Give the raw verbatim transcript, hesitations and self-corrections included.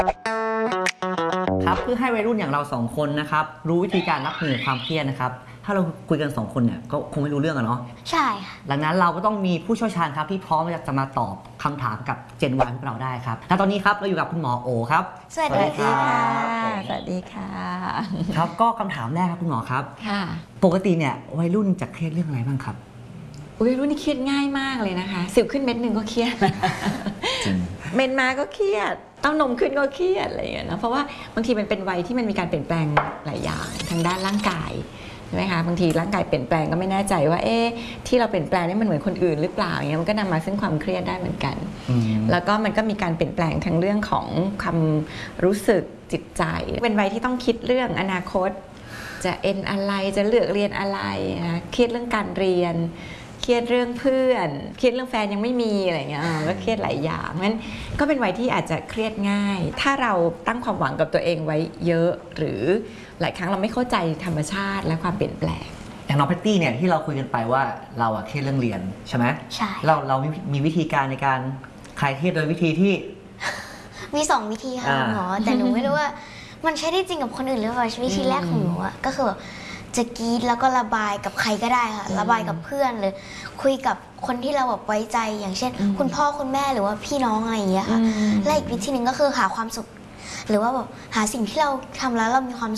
ครับเพื่อให้วัยรุ่นอย่างเราสองคนนะครับรู้วิธีการรับมือความเครียดนะครับถ้าเราคุยกันสองคนเนี่ยก็คงไม่รู้เรื่องอะเนาะใช่ค่ะดังนั้นเราก็ต้องมีผู้เชี่ยวชาญครับที่พร้อมจะมาตอบคำถามกับเจนวายพวกเราได้ครับและตอนนี้ครับเราอยู่กับคุณหมอโอครับสวัสดีค่ะสวัสดีค่ะครับก็คำถามแรกครับคุณหมอครับค่ะปกติเนี่ยวัยรุ่นจะเครียดเรื่องอะไรบ้างครับวัยรุ่นนี่เครียดง่ายมากเลยนะคะสิวขึ้นเม็ดหนึ่งก็เครียดจริงเมนมาก็เครียดเต้านมขึ้นก็เครียดอะไรอย่างเงี้ยนะเพราะว่าบางทีมันเป็นวัยที่มันมีการเปลี่ยนแปลงหลายอย่างทางด้านร่างกายใช่ไหมคะบางทีร่างกายเปลี่ยนแปลงก็ไม่แน่ใจว่าเอ๊ะที่เราเปลี่ยนแปลงนี่มันเหมือนคนอื่นหรือเปล่าอย่างเงี้ยมันก็นำมาซึ่งความเครียดได้เหมือนกันแล้วก็มันก็มีการเปลี่ยนแปลงทั้งเรื่องของความรู้สึกจิตใจเป็นวัยที่ต้องคิดเรื่องอนาคตจะเอ็นอะไรจะเลือกเรียนอะไรนะเครียดเรื่องการเรียนเครียดเรื่องเพื่อนเครียดเรื่องแฟนยังไม่มีอะไรเงี้ยก็เครียดหลายอย่างงั้นก็เป็นวัยที่อาจจะเครียดง่ายถ้าเราตั้งความหวังกับตัวเองไว้เยอะหรือหลายครั้งเราไม่เข้าใจธรรมชาติและความเปลี่ยนแปลงอย่างน้องแพตตี้เนี่ยที่เราคุยกันไปว่าเราอะเครียดเรื่องเรียนใช่ไหมใช่เราเรามีวิธีการในการคลายเครียดโดยวิธีที่มีสองวิธีค่ะหมอแต่หนูไม่รู้ว่ามันใช้ได้จริงกับคนอื่นหรือเปล่าวิธีแรกของหนูอะก็คือแบบจะกรีดแล้วก็ระบายกับใครก็ได้ค่ะระบายกับเพื่อนหรือคุยกับคนที่เราแบบไว้ใจอย่างเช่นคุณพ่อคุณแม่หรือว่าพี่น้องอะไรอย่างเงี้ยค่ะและอีกวิธีหนึ่งก็คือหาความสุขหรือว่าแบบหาสิ่งที่เราทำแล้วเรามีความ